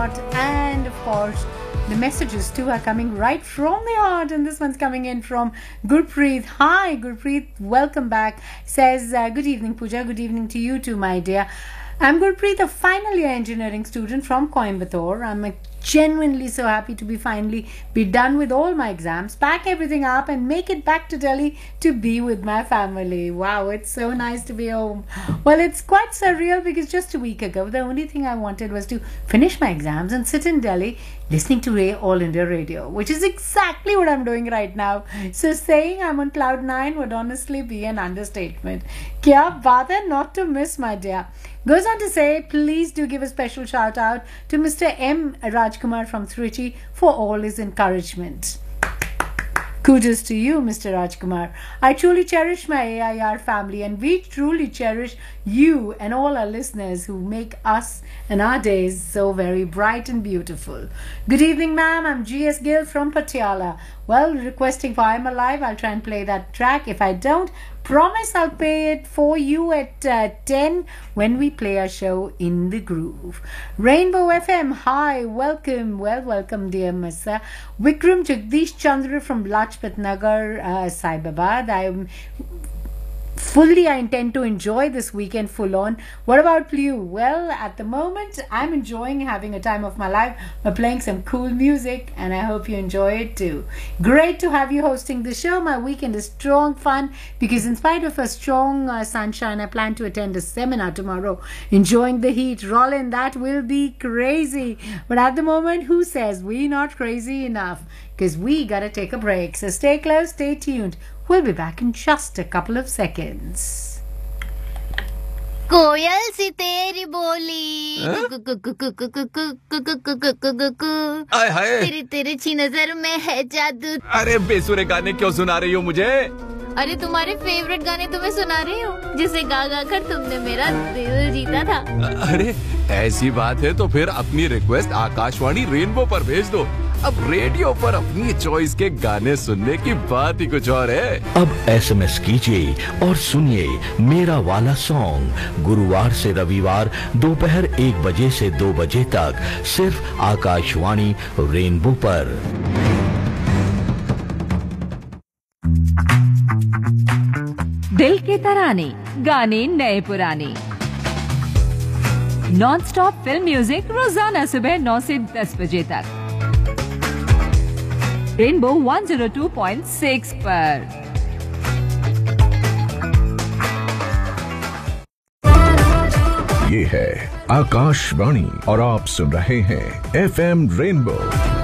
heart, and of course the messages too are coming right from the heart, and this one's coming in from Gurpreet. Hi Gurpreet, welcome back. Says good evening Pooja, good evening to you too my dear. I'm Gurpreet, a final year engineering student from Coimbatore. I'm genuinely so happy to finally be done with all my exams, pack everything up and make it back to Delhi to be with my family. Wow, it's so nice to be home. Well, it's quite surreal because just a week ago the only thing I wanted was to finish my exams and sit in Delhi listening to All India Radio, which is exactly what I'm doing right now. So saying I'm on cloud 9 would honestly be an understatement. Kya baat hai, not to miss my dear. Goes on to say, please do give a special shout out to Mr. M. Rajkumar from Trichy for all his encouragement. Kudos to you, Mr. Rajkumar. I truly cherish my AIR family, and we truly cherish you and all our listeners who make us and our days so very bright and beautiful. Good evening, ma'am. I'm G.S. Gill from Patiala. Well, requesting for I'm Alive. I'll try and play that track. If I don't, promise I'll play it for you at 10 when we play our show In the Groove. Rainbow FM, hi, welcome. Well, welcome, dear Massa. Vikram Jagdish Chandra from Lajpat Nagar, Saibabad. I intend to enjoy this weekend full on. What about you? Well, at the moment, I'm enjoying having a time of my life by playing some cool music, and I hope you enjoy it too. Great to have you hosting the show. My weekend is strong fun because in spite of a strong sunshine, I plan to attend a seminar tomorrow. Enjoying the heat. Rollin, that will be crazy. But at the moment, who says we're not crazy enough? Because we gotta take a break. So stay close, stay tuned. We'll be back in just a couple of seconds. कोयल सी तेरी बोली आय हाय तेरी तिरछी नजर में है जादू. अरे बेसुरे गाने क्यों सुना रही हो मुझे? अरे तुम्हारे फेवरेट गाने तुम्हें सुना रही हूँ जिसे गा गा कर तुमने मेरा दिल जीता था. अरे ऐसी बात है तो फिर अपनी रिक्वेस्ट आकाशवाणी रेनबो पर भेज दो. अब रेडियो पर अपनी चॉइस के गाने सुनने की बात ही कुछ और है. अब SMS कीजिए और सुनिए मेरा वाला सॉन्ग गुरुवार से रविवार दोपहर 1 बजे से 2 बजे तक सिर्फ आकाशवाणी रेनबो पर. दिल के तराने गाने नए पुराने नॉन स्टॉप फिल्म म्यूजिक रोजाना सुबह 9 से 10 बजे तक रेनबो 102.6 पर. ये है आकाशवाणी और आप सुन रहे हैं FM रेनबो